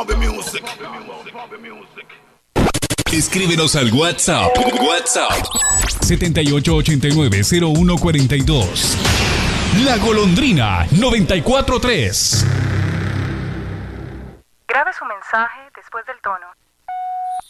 Escríbenos al WhatsApp 7889-0142. La Golondrina 943. Grabe su mensaje después del tono.